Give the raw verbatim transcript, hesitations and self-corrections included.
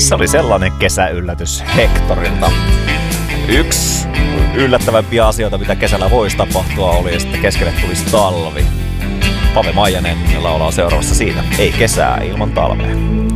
Se oli sellainen kesäyllätys Hectorilta. Yksi yllättävämpiä asioita, mitä kesällä voisi tapahtua, oli, että keskelle tulisi talvi. Pave Maijanen laulaa seuraavassa siitä. Ei kesää ilman talvea.